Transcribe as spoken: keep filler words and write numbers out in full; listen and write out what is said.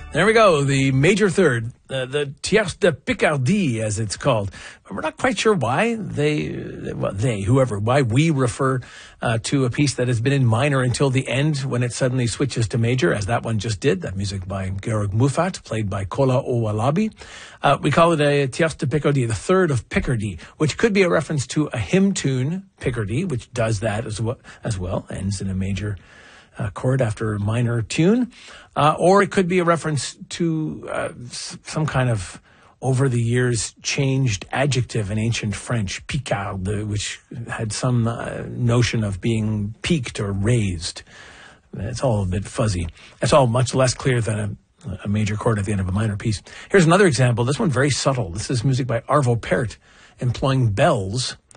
There we go, the major third, uh, the Tierce de Picardie, as it's called. We're not quite sure why they, well, they, whoever, why we refer uh, to a piece that has been in minor until the end when it suddenly switches to major, as that one just did. That music by Georg Muffat, played by Kola Owalabi. Uh, we call it a Tierce de Picardie, the third of Picardy, which could be a reference to a hymn tune, Picardy, which does that as well, as well ends in a major Uh, chord after a minor tune, uh, or it could be a reference to uh, s- some kind of over the years changed adjective in ancient French, picard, which had some uh, notion of being peaked or raised. It's all a bit fuzzy. It's all much less clear than a, a major chord at the end of a minor piece. Here's another example. This one very subtle. This is music by Arvo Pärt, employing bells